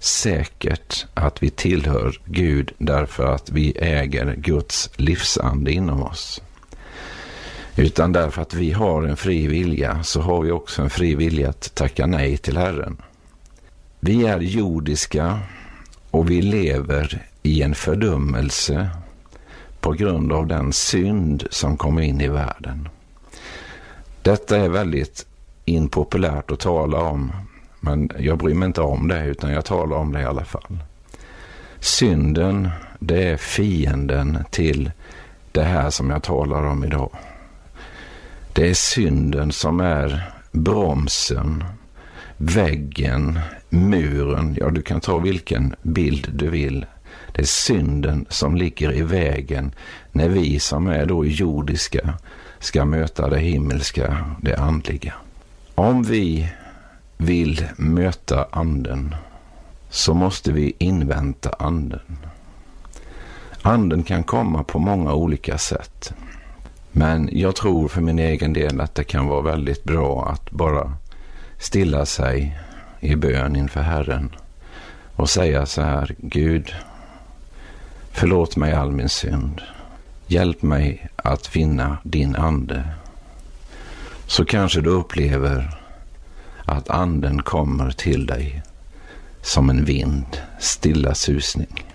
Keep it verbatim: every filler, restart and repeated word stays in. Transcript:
säkert att vi tillhör Gud därför att vi äger Guds livsande inom oss. Utan därför att vi har en fri vilja så har vi också en fri vilja att tacka nej till Herren. Vi är jordiska och vi lever i en fördömelse på grund av den synd som kommer in i världen. Detta är väldigt impopulärt att tala om, men jag bryr mig inte om det utan jag talar om det i alla fall. Synden, det är fienden till det här som jag talar om idag. Det är synden som är bromsen, väggen, muren, ja du kan ta vilken bild du vill. Det är synden som ligger i vägen när vi som är då jordiska ska möta det himmelska, det andliga. Om vi vill möta anden så måste vi invänta anden. Anden kan komma på många olika sätt. Men jag tror för min egen del att det kan vara väldigt bra att bara stilla sig i bön inför Herren och säga så här: Gud, förlåt mig all min synd. Hjälp mig att finna din ande. Så kanske du upplever att anden kommer till dig som en vind, stilla susning.